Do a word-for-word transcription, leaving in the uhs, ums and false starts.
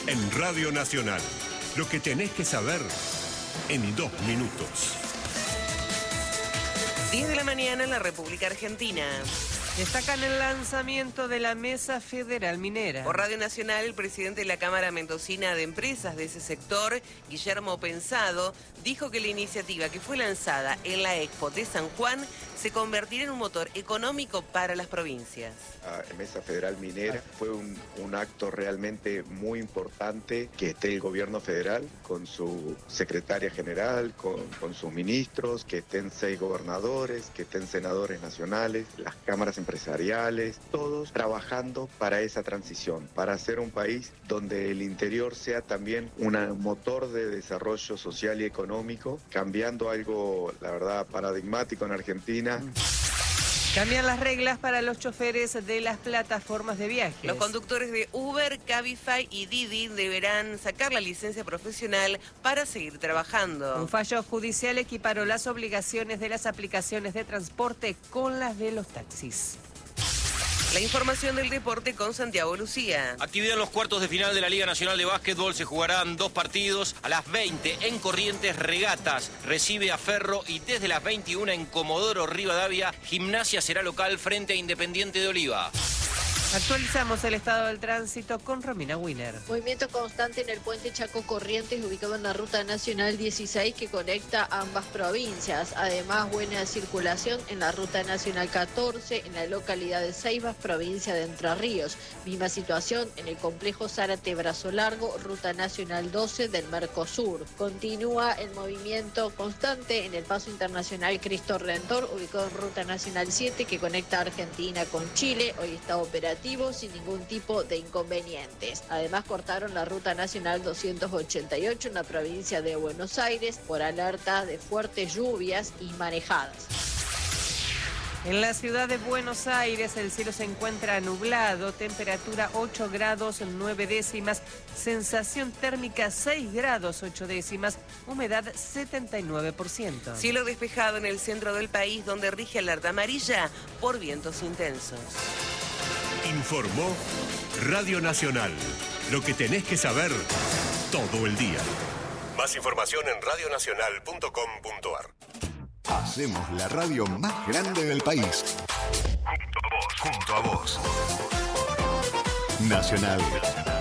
En Radio Nacional, lo que tenés que saber en dos minutos. diez de la mañana en la República Argentina. Destacan el lanzamiento de la Mesa Federal Minera. Por Radio Nacional, el presidente de la Cámara Mendocina de Empresas de ese sector, Guillermo Pensado, dijo que la iniciativa que fue lanzada en la Expo de San Juan se convertirá en un motor económico para las provincias. La Mesa Federal Minera fue un, un acto realmente muy importante que esté el gobierno federal con su secretaria general, con, con sus ministros, que estén seis gobernadores, que estén senadores nacionales, las cámaras empresariales, todos trabajando para esa transición, para hacer un país donde el interior sea también un motor de desarrollo social y económico, cambiando algo, la verdad, paradigmático en Argentina. Cambian las reglas para los choferes de las plataformas de viajes. Los conductores de Uber, Cabify y Didi deberán sacar la licencia profesional para seguir trabajando. Un fallo judicial equiparó las obligaciones de las aplicaciones de transporte con las de los taxis. La información del deporte con Santiago Lucía. Actividad en los cuartos de final de la Liga Nacional de Básquetbol. Se jugarán dos partidos. A las veinte en Corrientes, Regatas recibe a Ferro y desde las veintiuna en Comodoro Rivadavia, Gimnasia será local frente a Independiente de Oliva. Actualizamos el estado del tránsito con Romina Wiener. Movimiento constante en el puente Chaco Corrientes, ubicado en la Ruta Nacional dieciséis, que conecta ambas provincias. Además, buena circulación en la Ruta Nacional catorce, en la localidad de Ceibas, provincia de Entre Ríos. Misma situación en el complejo Zárate Brazo Largo, Ruta Nacional doce del Mercosur. Continúa el movimiento constante en el paso internacional Cristo Redentor, ubicado en Ruta Nacional siete, que conecta Argentina con Chile. Hoy está operativo sin ningún tipo de inconvenientes. Además, cortaron la Ruta Nacional doscientos ochenta y ocho en la provincia de Buenos Aires por alerta de fuertes lluvias y marejadas. En la ciudad de Buenos Aires el cielo se encuentra nublado, temperatura ocho grados nueve décimas, sensación térmica seis grados ocho décimas, humedad setenta y nueve por ciento. Cielo despejado en el centro del país, donde rige alerta amarilla por vientos intensos. Informó Radio Nacional. Lo que tenés que saber todo el día. Más información en radio nacional punto com punto ar. Hacemos la radio más grande del país. Junto a vos. Junto a vos. Nacional.